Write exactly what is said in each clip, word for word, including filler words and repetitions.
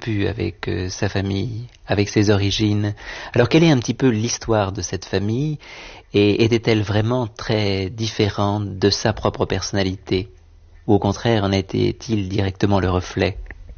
rompu avec euh, sa famille, avec ses origines. Alors quelle est un petit peu l'histoire de cette famille et était-elle vraiment très différente de sa propre personnalité? Ou au contraire, en était-il directement le reflet?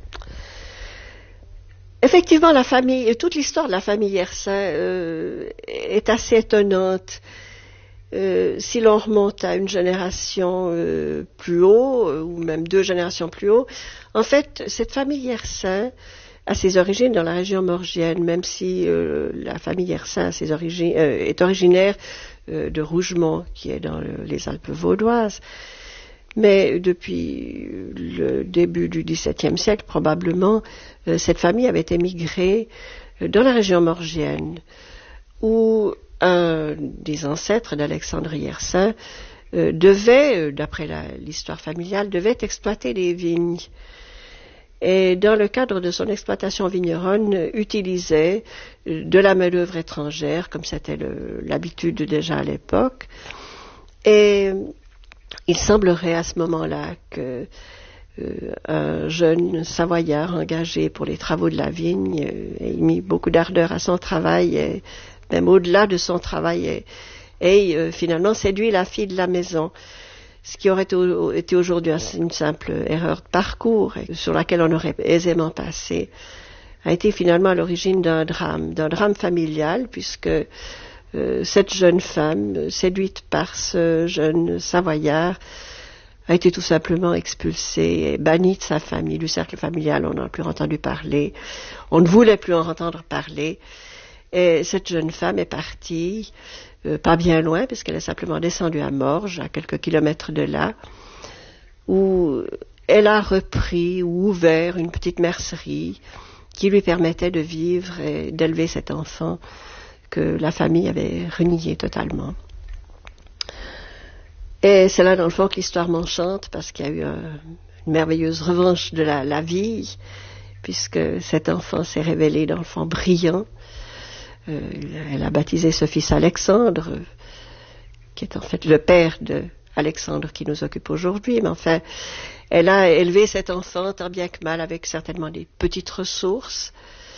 Effectivement, la famille, toute l'histoire de la famille Yersin euh, est assez étonnante. Euh, si l'on remonte à une génération euh, plus haut, euh, ou même deux générations plus haut, en fait, cette famille Yersin a ses origines dans la région morgienne, même si euh, la famille Yersin a ses origines, euh, est originaire euh, de Rougemont, qui est dans le, les Alpes vaudoises. Mais depuis le début du dix-septième siècle, probablement, euh, cette famille avait émigré euh, dans la région morgienne, où un des ancêtres d'Alexandre Yersin euh, devait, euh, d'après la, l'histoire familiale, devait exploiter des vignes. Et dans le cadre de son exploitation vigneronne, euh, utilisait euh, de la main-d'œuvre étrangère, comme c'était le, l'habitude déjà à l'époque. Et euh, il semblerait à ce moment-là que euh, un jeune Savoyard engagé pour les travaux de la vigne euh, ait mis beaucoup d'ardeur à son travail, et même au-delà de son travail, et, et euh, finalement séduit la fille de la maison, ce qui aurait au, été aujourd'hui une simple erreur de parcours, et sur laquelle on aurait aisément passé, a été finalement à l'origine d'un drame, d'un drame familial, puisque euh, cette jeune femme, séduite par ce jeune Savoyard, a été tout simplement expulsée et bannie de sa famille, du cercle familial. On n'en a plus entendu parler, on ne voulait plus en entendre parler. Et cette jeune femme est partie, euh, pas bien loin, puisqu'elle est simplement descendue à Morges, à quelques kilomètres de là, où elle a repris ou ouvert une petite mercerie qui lui permettait de vivre et d'élever cet enfant que la famille avait renié totalement. Et c'est là, dans le fond, que l'histoire m'enchante, parce qu'il y a eu un, une merveilleuse revanche de la, la vie, puisque cet enfant s'est révélé, dans le fond, brillant. Euh, elle a baptisé ce fils Alexandre, euh, qui est en fait le père de Alexandre qui nous occupe aujourd'hui, mais enfin, elle a élevé cet enfant tant bien que mal avec certainement des petites ressources,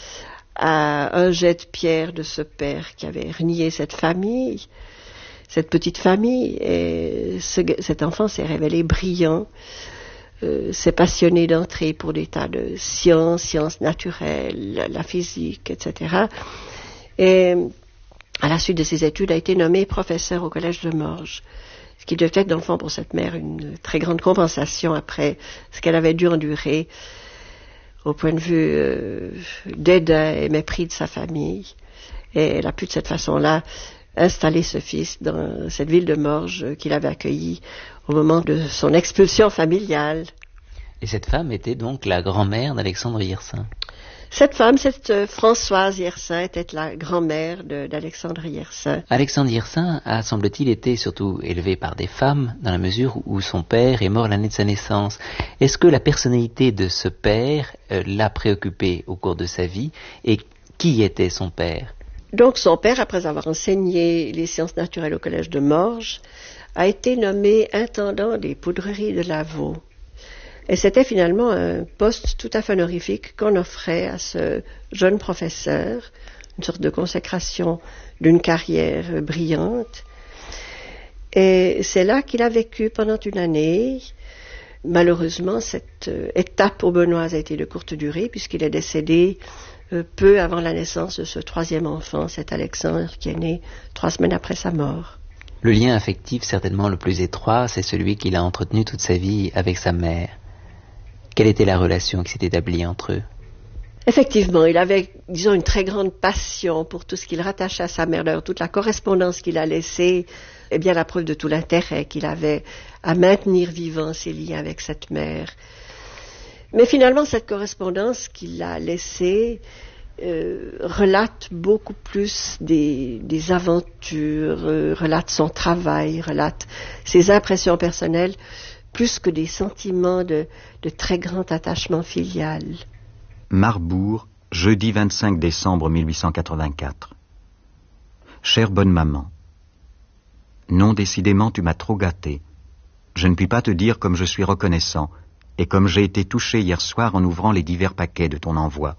à un jet de pierre de ce père qui avait renié cette famille, cette petite famille, et ce, cet enfant s'est révélé brillant, euh, s'est passionné d'entrer pour des tas de sciences, sciences naturelles, la physique, et cetera, et à la suite de ses études a été nommé professeur au collège de Morges, ce qui devait être dans le fond pour cette mère une très grande compensation après ce qu'elle avait dû endurer au point de vue euh, dédain et mépris de sa famille. Et elle a pu de cette façon-là installer ce fils dans cette ville de Morges qu'il avait accueilli au moment de son expulsion familiale. Et cette femme était donc la grand-mère d'Alexandre Yersin. Cette femme, cette euh, Françoise Yersin, était la grand-mère de, d'Alexandre Yersin. Alexandre Yersin a, semble-t-il, été surtout élevé par des femmes, dans la mesure où son père est mort l'année de sa naissance. Est-ce que la personnalité de ce père euh, l'a préoccupé au cours de sa vie, et qui était son père? Donc son père, après avoir enseigné les sciences naturelles au collège de Morges, a été nommé intendant des poudreries de Lavaux. Et c'était finalement un poste tout à fait honorifique qu'on offrait à ce jeune professeur, une sorte de consécration d'une carrière brillante. Et c'est là qu'il a vécu pendant une année. Malheureusement, cette étape aubenaoise a été de courte durée, puisqu'il est décédé peu avant la naissance de ce troisième enfant, cet Alexandre, qui est né trois semaines après sa mort. Le lien affectif certainement le plus étroit, c'est celui qu'il a entretenu toute sa vie avec sa mère. Quelle était la relation qui s'est établie entre eux? Effectivement, il avait, disons, une très grande passion pour tout ce qu'il rattachait à sa mère. D'ailleurs, toute la correspondance qu'il a laissée est bien la preuve de tout l'intérêt qu'il avait à maintenir vivants ses liens avec cette mère. Mais finalement, cette correspondance qu'il a laissée euh, relate beaucoup plus des, des aventures, euh, relate son travail, relate ses impressions personnelles, plus que des sentiments de, de très grand attachement filial. Marbourg, jeudi vingt-cinq décembre mille huit cent quatre-vingt-quatre. Chère bonne maman, non, décidément, tu m'as trop gâté. Je ne puis pas te dire comme je suis reconnaissant, et comme j'ai été touché hier soir en ouvrant les divers paquets de ton envoi.